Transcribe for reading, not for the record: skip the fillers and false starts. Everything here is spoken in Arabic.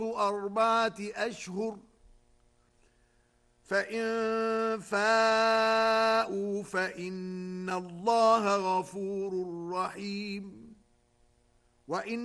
4 أشهر فإن فاءوا فإن الله غفور رحيم وإن